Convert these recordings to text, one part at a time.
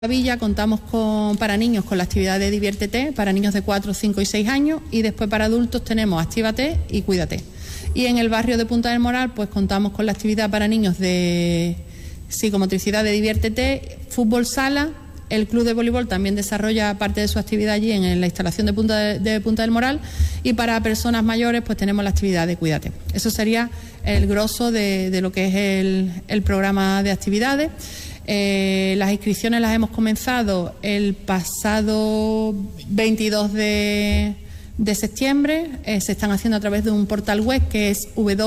la Villa contamos para niños con la actividad de Diviértete, para niños de 4, 5 y 6 años, y después para adultos tenemos Actívate y Cuídate. Y en el barrio de Punta del Moral pues contamos con la actividad para niños de psicomotricidad de Diviértete, fútbol sala. El club de voleibol también desarrolla parte de su actividad allí en la instalación de Punta del Moral, y para personas mayores pues tenemos la actividad de Cuídate. Eso sería el grosso de lo que es el programa de actividades. Las inscripciones las hemos comenzado el pasado 22 de septiembre. Se están haciendo a través de un portal web que es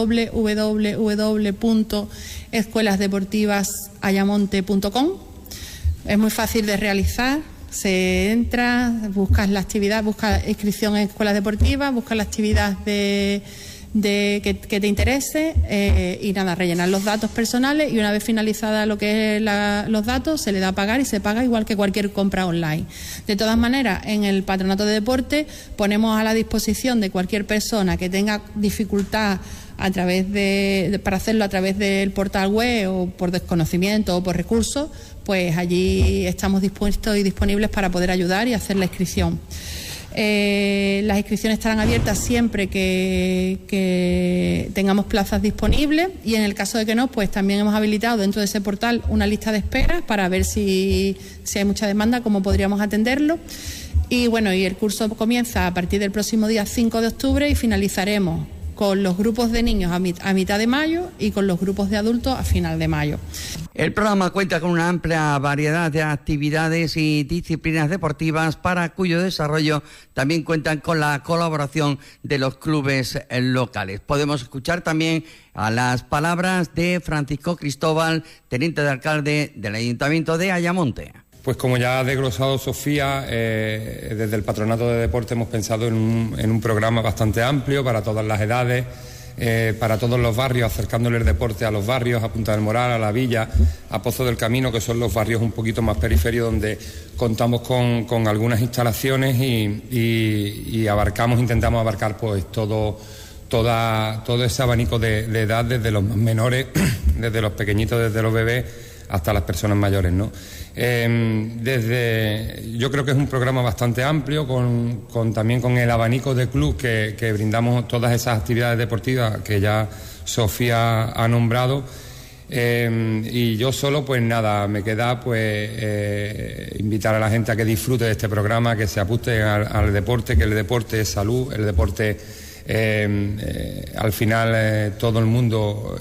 www.escuelasdeportivasayamonte.com. Es muy fácil de realizar. Se entra, buscas la actividad, buscas inscripción en escuelas deportivas, buscas la actividad que te interese, y nada, rellenar los datos personales, y una vez finalizada lo que es los datos, se le da a pagar y se paga igual que cualquier compra online. De todas maneras, en el Patronato de Deporte ponemos a la disposición de cualquier persona que tenga dificultad para hacerlo a través del portal web, o por desconocimiento o por recursos, pues allí estamos dispuestos y disponibles para poder ayudar y hacer la inscripción. Las inscripciones estarán abiertas siempre que tengamos plazas disponibles, y en el caso de que no, pues también hemos habilitado dentro de ese portal una lista de espera para ver si hay mucha demanda, cómo podríamos atenderlo. Y bueno, y el curso comienza a partir del próximo día 5 de octubre y finalizaremos con los grupos de niños a mitad de mayo y con los grupos de adultos a final de mayo. El programa cuenta con una amplia variedad de actividades y disciplinas deportivas para cuyo desarrollo también cuentan con la colaboración de los clubes locales. Podemos escuchar también a las palabras de Francisco Cristóbal, teniente de alcalde del Ayuntamiento de Ayamonte. Pues como ya ha desglosado Sofía, desde el Patronato de Deporte hemos pensado en un programa bastante amplio para todas las edades, para todos los barrios, acercándole el deporte a los barrios, a Punta del Moral, a La Villa, a Pozo del Camino, que son los barrios un poquito más periféricos, donde contamos con algunas instalaciones y intentamos abarcar pues todo ese abanico de edad, desde los más menores, desde los pequeñitos, desde los bebés, hasta las personas mayores, ¿no? Yo creo que es un programa bastante amplio, también con el abanico de club que brindamos todas esas actividades deportivas que ya Sofía ha nombrado. Y yo solo, pues nada, me queda invitar a la gente a que disfrute de este programa, que se apueste al deporte, que el deporte es salud, el deporte al final todo el mundo...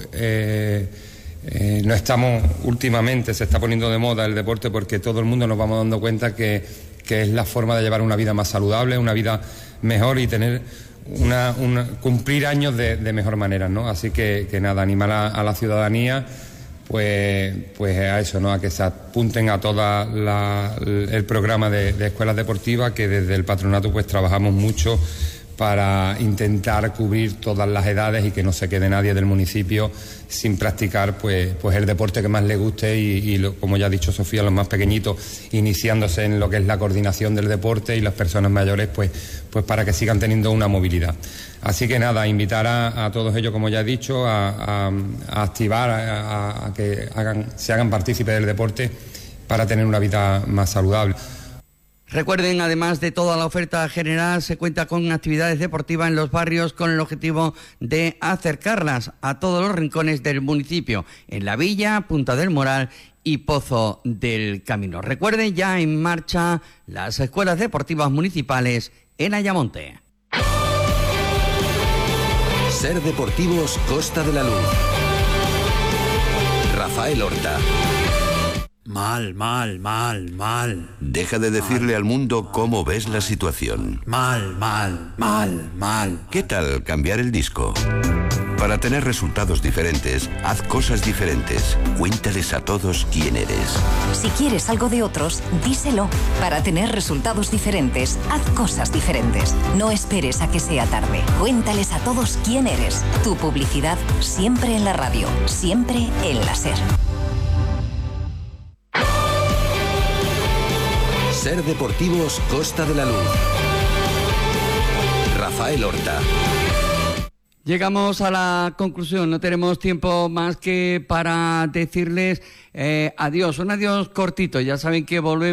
últimamente se está poniendo de moda el deporte, porque todo el mundo nos vamos dando cuenta que es la forma de llevar una vida más saludable, una vida mejor, y tener cumplir años de mejor manera, ¿no? Así que nada, animar a la ciudadanía pues a eso, ¿no? A que se apunten a todo el programa de escuelas deportivas, que desde el patronato pues trabajamos mucho para intentar cubrir todas las edades y que no se quede nadie del municipio sin practicar pues el deporte que más le guste, y como ya ha dicho Sofía, los más pequeñitos iniciándose en lo que es la coordinación del deporte, y las personas mayores pues para que sigan teniendo una movilidad. Así que nada, invitar a todos ellos, como ya he dicho, a activar, a que se hagan partícipes del deporte para tener una vida más saludable. Recuerden, además de toda la oferta general, se cuenta con actividades deportivas en los barrios con el objetivo de acercarlas a todos los rincones del municipio, en La Villa, Punta del Moral y Pozo del Camino. Recuerden, ya en marcha las escuelas deportivas municipales en Ayamonte. Ser Deportivos Costa de la Luz. Rafael Horta. Mal. Deja de decirle al mundo cómo ves la situación. Mal. ¿Qué tal cambiar el disco? Para tener resultados diferentes, haz cosas diferentes. Cuéntales a todos quién eres. Si quieres algo de otros, díselo. Para tener resultados diferentes, haz cosas diferentes. No esperes a que sea tarde. Cuéntales a todos quién eres. Tu publicidad siempre en la radio, siempre en la SER. Ser Deportivos Costa de la Luz. Rafael Horta. Llegamos a la conclusión, no tenemos tiempo más que para decirles adiós, un adiós cortito, ya saben que volvemos